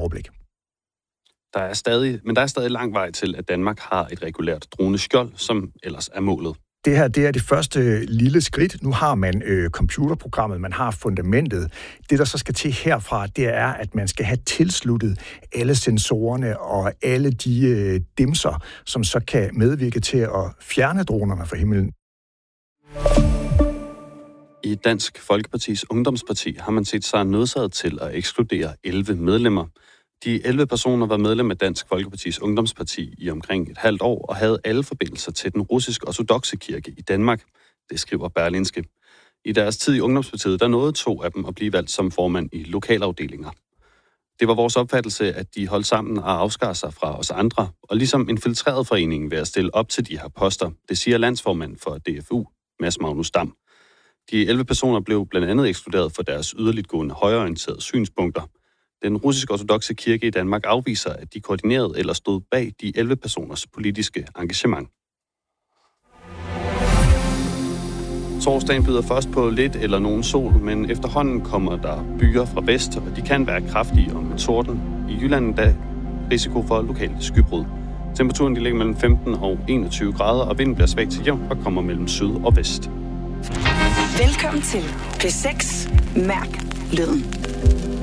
overblik. Der er stadig lang vej til, at Danmark har et regulært droneskjold, som ellers er målet. Det her, det er det første lille skridt. Nu har man computerprogrammet, man har fundamentet. Det, der så skal til herfra, det er, at man skal have tilsluttet alle sensorerne og alle de dimser, som så kan medvirke til at fjerne dronerne fra himlen. I Dansk Folkepartis Ungdomsparti har man set sig nødsaget til at ekskludere 11 medlemmer. De 11 personer var medlem af Dansk Folkepartis Ungdomsparti i omkring et halvt år og havde alle forbindelser til den russisk-ortodokse kirke i Danmark. Det skriver Berlingske. I deres tid i Ungdomspartiet, der nåede 2 af dem at blive valgt som formand i lokalafdelinger. Det var vores opfattelse, at de holdt sammen og afskar sig fra os andre, og ligesom infiltrerede foreningen ved at stille op til de her poster. Det siger landsformand for DFU, Mads Magnus Dam. De 11 personer blev blandt andet ekskluderet for deres yderligtgående højreorienterede synspunkter. Den russisk-ortodokse kirke i Danmark afviser, at de koordinerede eller stod bag de 11 personers politiske engagement. Torsdagen byder først på lidt eller nogen sol, men efterhånden kommer der byer fra vest, og de kan være kraftige og med torden. I Jylland der risiko for lokalt skybrud. Temperaturen ligger mellem 15 og 21 grader, og vinden bliver svag til jævn og kommer mellem syd og vest. Velkommen til P6 Mærk Lyden.